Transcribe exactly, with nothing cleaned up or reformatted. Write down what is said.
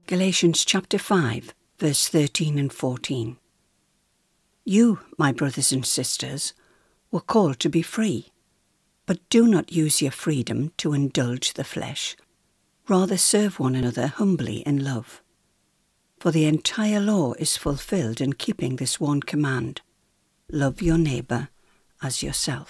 Galatians chapter five, verse thirteen and fourteen. You, my brothers and sisters, were called to be free, but do not use your freedom to indulge the flesh. Rather serve one another humbly in love. For the entire law is fulfilled in keeping this one command: love your neighbour as yourself.